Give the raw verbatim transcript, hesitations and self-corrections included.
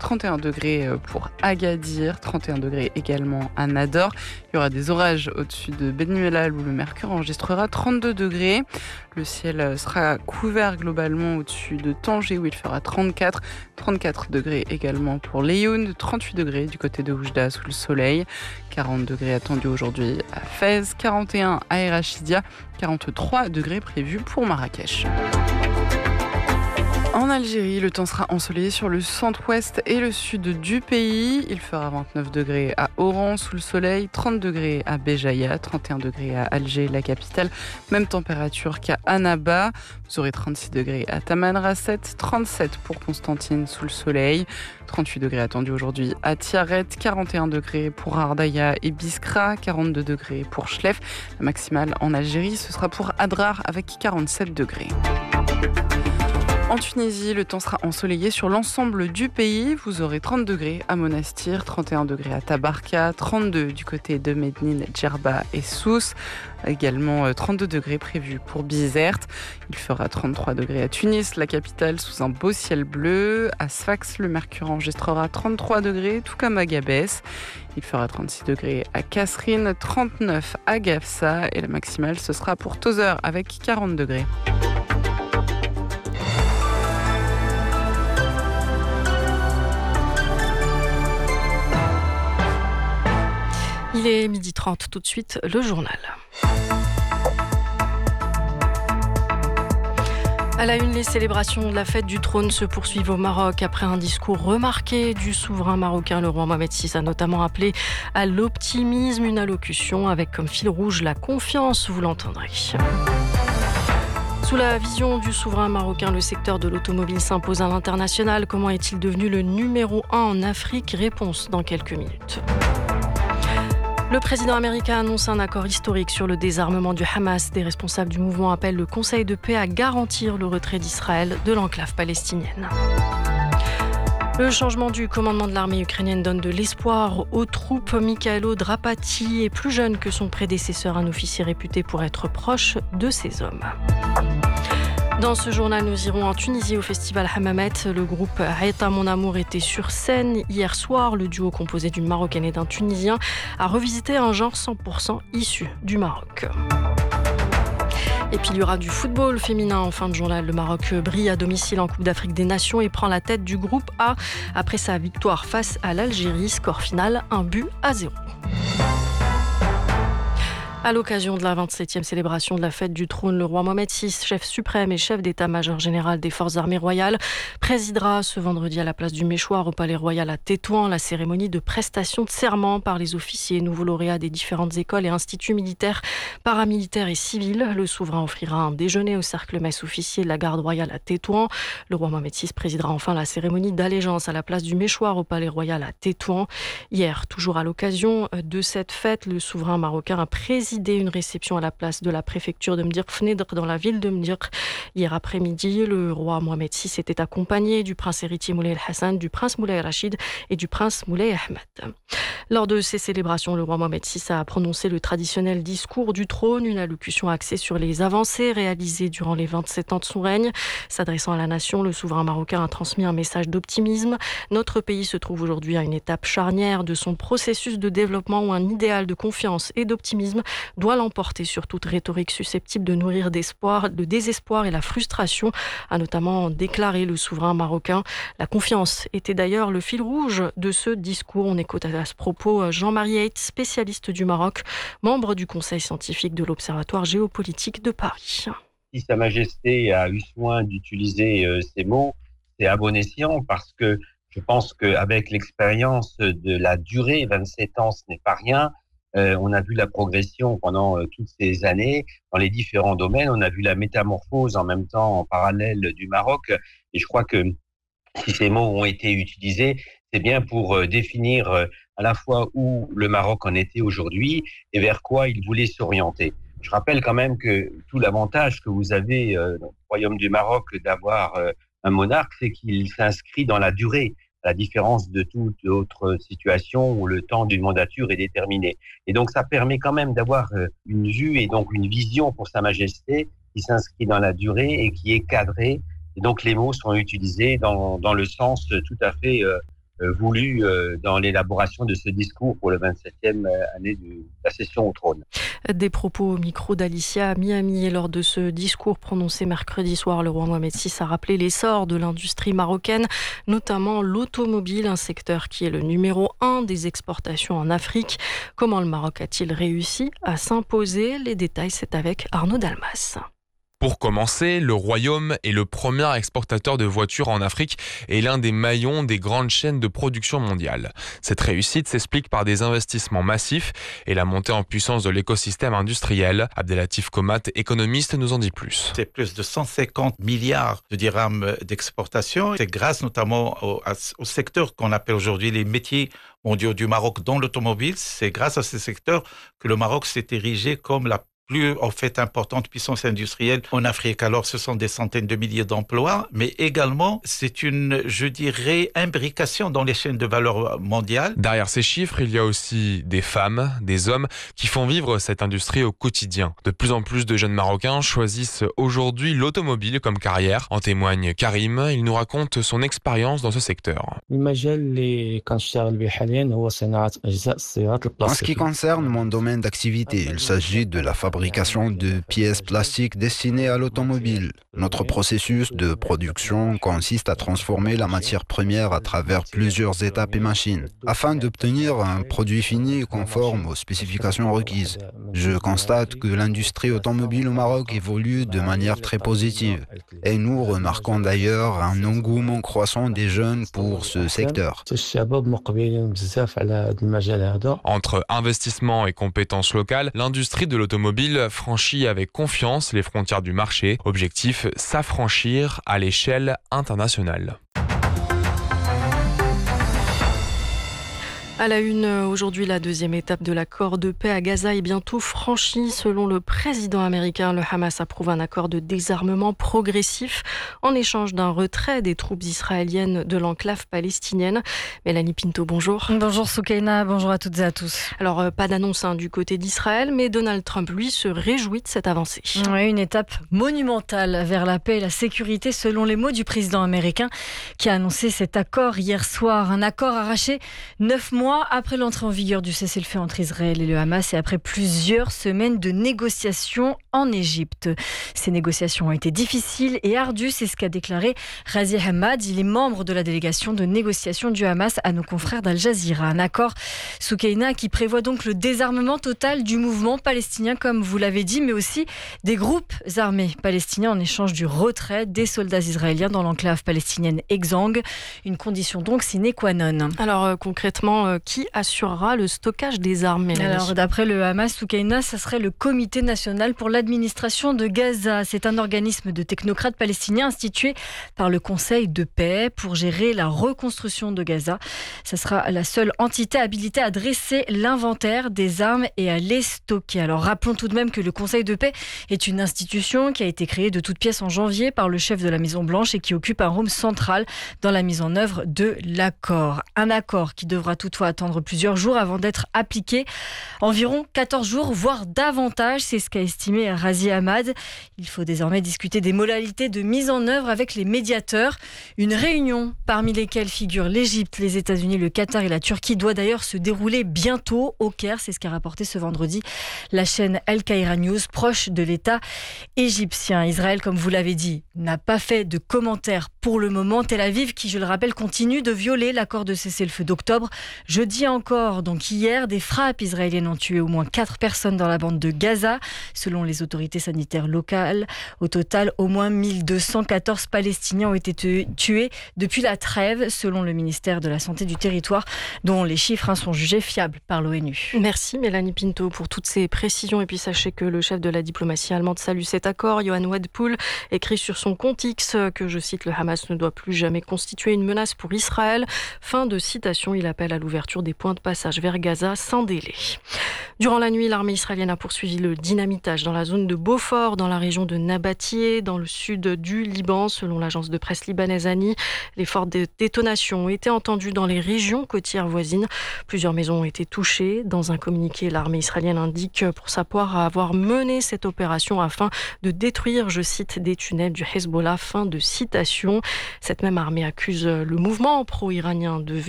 trente et un degrés pour Agadir, trente et un degrés également à Nador. Il y aura des orages au-dessus de Ben Mellal où le mercure enregistrera trente-deux degrés. Le ciel sera couvert globalement au-dessus de Tanger où il fera trente-quatre, trente-quatre degrés également pour Laayoune, trente-huit degrés du côté de Oujda sous le soleil, quarante degrés attendus aujourd'hui à Fès, quarante et un à El Rachidia, quarante-trois degrés prévus pour Marrakech. En Algérie, le temps sera ensoleillé sur le centre-ouest et le sud du pays. Il fera vingt-neuf degrés à Oran sous le soleil, trente degrés à Béjaïa, trente et un degrés à Alger, la capitale. Même température qu'à Annaba. Vous aurez trente-six degrés à Tamanrasset, trente-sept pour Constantine sous le soleil, trente-huit degrés attendus aujourd'hui à Tiaret, quarante et un degrés pour Ardaya et Biskra, quarante-deux degrés pour Chlef. La maximale en Algérie, ce sera pour Adrar avec quarante-sept degrés. En Tunisie, le temps sera ensoleillé sur l'ensemble du pays. Vous aurez trente degrés à Monastir, trente et un degrés à Tabarka, trente-deux du côté de Medine, Djerba et Sousse. Également trente-deux degrés prévus pour Bizerte. Il fera trente-trois degrés à Tunis, la capitale, sous un beau ciel bleu. À Sfax, le mercure enregistrera trente-trois degrés, tout comme à Gabès. Il fera trente-six degrés à Kasserine, trente-neuf à Gafsa. Et la maximale, ce sera pour Tozeur avec quarante degrés. Il est midi trente, tout de suite, le journal. À la une, les célébrations de la fête du trône se poursuivent au Maroc. Après un discours remarqué du souverain marocain, le roi Mohamed six a notamment appelé à l'optimisme, une allocution avec comme fil rouge la confiance, vous l'entendrez. Sous la vision du souverain marocain, le secteur de l'automobile s'impose à l'international. Comment est-il devenu le numéro un en Afrique ? Réponse dans quelques minutes. Le président américain annonce un accord historique sur le désarmement du Hamas. Des responsables du mouvement appellent le Conseil de paix à garantir le retrait d'Israël de l'enclave palestinienne. Le changement du commandement de l'armée ukrainienne donne de l'espoir aux troupes. Mikhailo Drapati est plus jeune que son prédécesseur, un officier réputé pour être proche de ses hommes. Dans ce journal, nous irons en Tunisie au festival Hammamet. Le groupe Haïta Mon Amour était sur scène hier soir. Le duo composé d'une Marocaine et d'un Tunisien a revisité un genre cent pour cent issu du Maroc. Et puis il y aura du football féminin en fin de journal. Le Maroc brille à domicile en Coupe d'Afrique des Nations et prend la tête du groupe A après sa victoire face à l'Algérie. Score final, un but à zéro. À l'occasion de la vingt-septième célébration de la fête du trône, le roi Mohamed six, chef suprême et chef d'état-major général des forces armées royales, présidera ce vendredi à la place du Méchoir au Palais Royal à Tétouan la cérémonie de prestation de serment par les officiers nouveaux lauréats des différentes écoles et instituts militaires, paramilitaires et civils. Le souverain offrira un déjeuner au cercle messe officier de la garde royale à Tétouan. Le roi Mohamed six présidera enfin la cérémonie d'allégeance à la place du Méchoir au Palais Royal à Tétouan. Hier, toujours à l'occasion de cette fête, le souverain marocain a présidé une réception à la place de la préfecture de Mdir Fnedr dans la ville de Mdir. Hier après-midi, le roi Mohamed six était accompagné du prince héritier Moulay El-Hassan, du prince Moulay Rachid et du prince Moulay Ahmed. Lors de ces célébrations, le roi Mohamed six a prononcé le traditionnel discours du trône, une allocution axée sur les avancées réalisées durant les vingt-sept ans de son règne. S'adressant à la nation, le souverain marocain a transmis un message d'optimisme. Notre pays se trouve aujourd'hui à une étape charnière de son processus de développement où un idéal de confiance et d'optimisme doit l'emporter sur toute rhétorique susceptible de nourrir d'espoir, de désespoir et la frustration, a notamment déclaré le souverain marocain. La confiance était d'ailleurs le fil rouge de ce discours. On écoute à ce propos Jean-Marie Haidt, spécialiste du Maroc, membre du conseil scientifique de l'Observatoire géopolitique de Paris. Si Sa Majesté a eu soin d'utiliser euh, ces mots, c'est à bon escient parce que je pense qu'avec l'expérience de la durée, vingt-sept ans, ce n'est pas rien. Euh, on a vu la progression pendant euh, toutes ces années dans les différents domaines. On a vu la métamorphose en même temps en parallèle du Maroc. Et je crois que si ces mots ont été utilisés, c'est bien pour euh, définir euh, à la fois où le Maroc en était aujourd'hui et vers quoi il voulait s'orienter. Je rappelle quand même que tout l'avantage que vous avez euh, dans le Royaume du Maroc d'avoir euh, un monarque, c'est qu'il s'inscrit dans la durée. À la différence de toute autre situation où le temps d'une mandature est déterminé. Et donc, ça permet quand même d'avoir une vue et donc une vision pour Sa Majesté qui s'inscrit dans la durée et qui est cadrée. Et donc, les mots sont utilisés dans, dans le sens tout à fait euh, euh, voulu euh, dans l'élaboration de ce discours pour le vingt-septième année de la session au trône. Des propos au micro d'Alicia Miami. Et lors de ce discours prononcé mercredi soir, le roi Mohamed six a rappelé l'essor de l'industrie marocaine, notamment l'automobile, un secteur qui est le numéro un des exportations en Afrique. Comment le Maroc a-t-il réussi à s'imposer ? Les détails, c'est avec Arnaud Dalmas. Pour commencer, le Royaume est le premier exportateur de voitures en Afrique et l'un des maillons des grandes chaînes de production mondiale. Cette réussite s'explique par des investissements massifs et la montée en puissance de l'écosystème industriel. Abdelatif Komat, économiste, nous en dit plus. C'est plus de cent cinquante milliards de dirhams d'exportation. C'est grâce notamment au, au secteur qu'on appelle aujourd'hui les métiers mondiaux du Maroc dans l'automobile. C'est grâce à ce secteur que le Maroc s'est érigé comme la plus en fait importante puissance industrielle en Afrique. Alors ce sont des centaines de milliers d'emplois, mais également c'est une, je dirais, imbrication dans les chaînes de valeur mondiales. Derrière ces chiffres, il y a aussi des femmes, des hommes qui font vivre cette industrie au quotidien. De plus en plus de jeunes Marocains choisissent aujourd'hui l'automobile comme carrière. En témoigne Karim, il nous raconte son expérience dans ce secteur. En ce qui concerne mon domaine d'activité, il s'agit de la fabrication de pièces plastiques destinées à l'automobile. Notre processus de production consiste à transformer la matière première à travers plusieurs étapes et machines, afin d'obtenir un produit fini conforme aux spécifications requises. Je constate que l'industrie automobile au Maroc évolue de manière très positive, et nous remarquons d'ailleurs un engouement croissant des jeunes pour ce secteur. Entre investissement et compétences locales, l'industrie de l'automobile franchit avec confiance les frontières du marché. Objectif, s'affranchir à l'échelle internationale. À la une, aujourd'hui, la deuxième étape de l'accord de paix à Gaza est bientôt franchie. Selon le président américain, le Hamas approuve un accord de désarmement progressif en échange d'un retrait des troupes israéliennes de l'enclave palestinienne. Mélanie Pinto, bonjour. Bonjour Soukaina, bonjour à toutes et à tous. Alors, euh, pas d'annonce hein, du côté d'Israël, mais Donald Trump, lui, se réjouit de cette avancée. Oui, une étape monumentale vers la paix et la sécurité, selon les mots du président américain, qui a annoncé cet accord hier soir. Un accord arraché neuf mois après l'entrée en vigueur du cessez-le-feu entre Israël et le Hamas et après plusieurs semaines de négociations en Égypte. Ces négociations ont été difficiles et ardues, c'est ce qu'a déclaré Razi Hamad. Il est membre de la délégation de négociation du Hamas à nos confrères d'Al Jazeera. Un accord, Soukaina, qui prévoit donc le désarmement total du mouvement palestinien, comme vous l'avez dit, mais aussi des groupes armés palestiniens en échange du retrait des soldats israéliens dans l'enclave palestinienne Exang. Une condition donc sine qua non. Alors euh, concrètement, euh, qui assurera le stockage des armes, Mélanie ? Alors, d'après le Hamas, Soukaina, ça serait le Comité national pour l'administration de Gaza. C'est un organisme de technocrates palestiniens institué par le Conseil de paix pour gérer la reconstruction de Gaza. Ça sera la seule entité habilitée à dresser l'inventaire des armes et à les stocker. Alors, rappelons tout de même que le Conseil de paix est une institution qui a été créée de toutes pièces en janvier par le chef de la Maison-Blanche et qui occupe un rôle central dans la mise en œuvre de l'accord. Un accord qui devra toutefois attendre plusieurs jours avant d'être appliqué. Environ quatorze jours, voire davantage, c'est ce qu'a estimé Razi Hamad. Il faut désormais discuter des modalités de mise en œuvre avec les médiateurs. Une réunion parmi lesquelles figurent l'Égypte, les États-Unis, le Qatar et la Turquie doit d'ailleurs se dérouler bientôt au Caire. C'est ce qu'a rapporté ce vendredi la chaîne Al Qaïra News, proche de l'État égyptien. Israël, comme vous l'avez dit, n'a pas fait de commentaires pour le moment. Tel Aviv, qui, je le rappelle, continue de violer l'accord de cessez-le-feu d'octobre. Jeudi encore, donc hier, des frappes israéliennes ont tué au moins quatre personnes dans la bande de Gaza. Selon les autorités sanitaires locales, au total, au moins mille deux cent quatorze Palestiniens ont été tués depuis la trêve, selon le ministère de la Santé du territoire, dont les chiffres hein, sont jugés fiables par l'ONU. Merci Mélanie Pinto pour toutes ces précisions. Et puis sachez que le chef de la diplomatie allemande salue cet accord. Johann Wedpool écrit sur son compte X que, je cite, le Hamas ne doit plus jamais constituer une menace pour Israël. Fin de citation, il appelle à l'ouverture des points de passage vers Gaza sans délai. Durant la nuit, l'armée israélienne a poursuivi le dynamitage dans la zone de Beaufort, dans la région de Nabatieh, dans le sud du Liban. Selon l'agence de presse libanaise Ani, les fortes détonations ont été entendues dans les régions côtières voisines. Plusieurs maisons ont été touchées. Dans un communiqué, l'armée israélienne indique pour sa part avoir mené cette opération afin de détruire, je cite, des tunnels du Hezbollah. Fin de citation. Cette même armée accuse le mouvement pro-iranien de